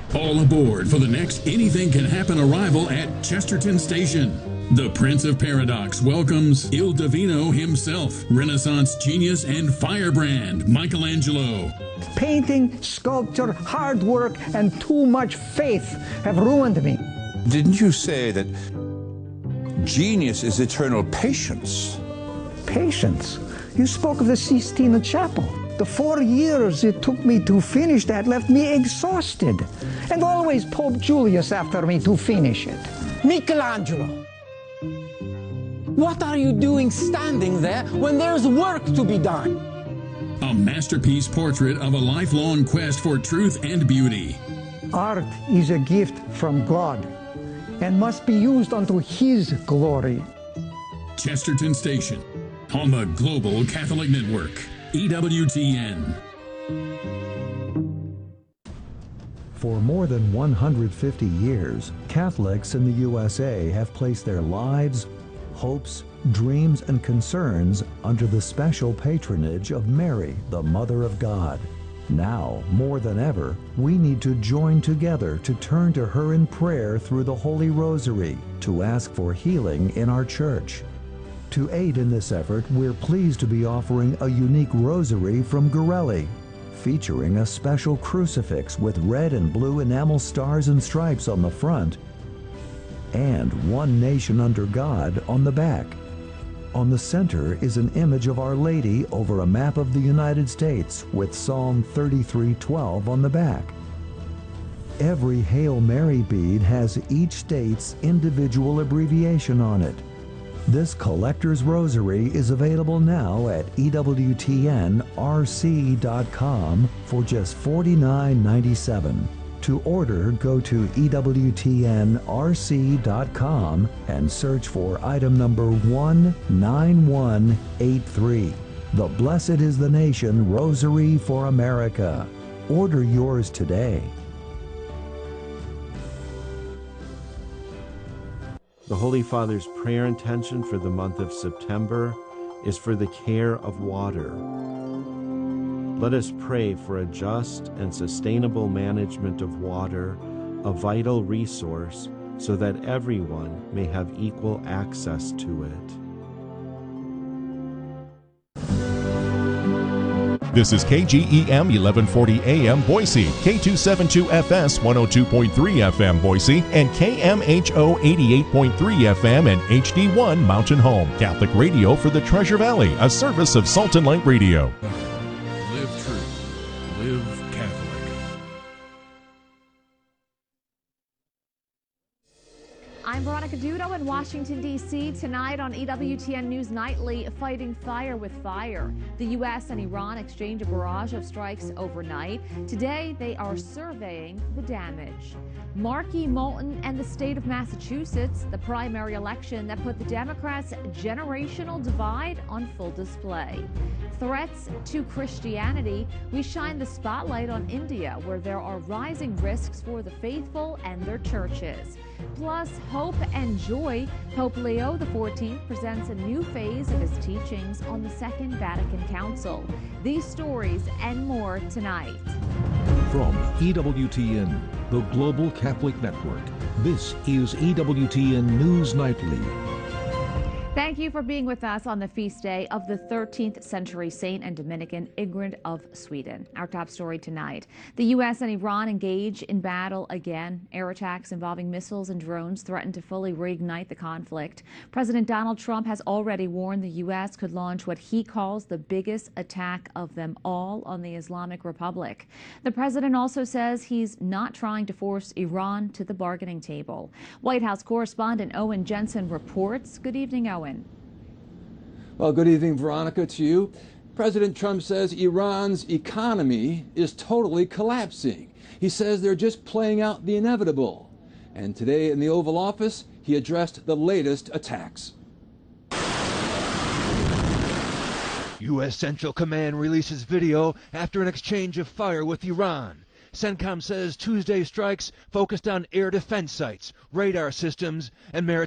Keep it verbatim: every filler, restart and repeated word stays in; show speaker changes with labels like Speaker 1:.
Speaker 1: All aboard for the next Anything Can Happen arrival at Chesterton Station. The Prince of Paradox welcomes Il Divino himself, Renaissance genius and firebrand Michelangelo.
Speaker 2: Painting, sculpture, hard work, and too much faith have ruined me.
Speaker 3: Didn't you say that genius is eternal patience?
Speaker 2: Patience? You spoke of the Sistine Chapel. The four years it took me to finish that left me exhausted. And always Pope Julius after me to finish it.
Speaker 4: Michelangelo, what are you doing standing there when there's work to be done?
Speaker 1: A masterpiece portrait of a lifelong quest for truth and beauty.
Speaker 2: Art is a gift from God and must be used unto His glory.
Speaker 1: Chesterton Station on the Global Catholic Network, E W T N.
Speaker 5: For more than one hundred fifty years, Catholics in the U S A have placed their lives, hopes, dreams, and concerns under the special patronage of Mary, the Mother of God. Now, more than ever, we need to join together to turn to her in prayer through the Holy Rosary to ask for healing in our church. To aid in this effort, we're pleased to be offering a unique rosary from Gorelli, featuring a special crucifix with red and blue enamel stars and stripes on the front and One Nation Under God on the back. On the center is an image of Our Lady over a map of the United States with Psalm thirty-three twelve on the back. Every Hail Mary bead has each state's individual abbreviation on it. This collector's rosary is available now at E W T N R C dot com for just forty-nine ninety-seven. To order, go to E W T N R C dot com and search for item number one nine one eight three. The Blessed is the Nation Rosary for America. Order yours today.
Speaker 6: The Holy Father's prayer intention for the month of September is for the care of water. Let us pray for a just and sustainable management of water, a vital resource, so that everyone may have equal access to it.
Speaker 7: This is K G E M eleven forty A M Boise, K two seventy-two F S one oh two point three F M Boise, and K M H O eighty-eight point three F M and H D one Mountain Home. Catholic radio for the Treasure Valley, a service of Salt and Light Radio.
Speaker 1: Live true. Live Catholic.
Speaker 8: I'm Veronica Dudo in Washington, D C Tonight on E W T N News Nightly, fighting fire with fire. The U S and Iran exchange a barrage of strikes overnight. Today, they are surveying the damage. Markey Moulton and the state of Massachusetts, the primary election that put the Democrats' generational divide on full display. Threats to Christianity, we shine the spotlight on India, where there are rising risks for the faithful and their churches. Plus, hope and joy. Pope Leo the fourteenth presents a new phase of his teachings on the Second Vatican Council. These stories and more tonight.
Speaker 9: From E W T N, the Global Catholic Network, this is E W T N News Nightly.
Speaker 8: Thank you for being with us on the feast day of the thirteenth century saint and Dominican Ingrid of Sweden. Our top story tonight. The U S and Iran engage in battle again. Air attacks involving missiles and drones threaten to fully reignite the conflict. President Donald Trump has already warned the U S could launch what he calls the biggest attack of them all on the Islamic Republic. The president also says he's not trying to force Iran to the bargaining table. White House correspondent Owen Jensen reports. Good evening, Owen.
Speaker 10: Well, good evening, Veronica, to you. President Trump says Iran's economy is totally collapsing. He says they're just playing out the inevitable. And today in the Oval Office, he addressed the latest attacks.
Speaker 11: U S Central Command releases video after an exchange of fire with Iran. CENTCOM says Tuesday strikes focused on air defense sites, radar systems, and maritime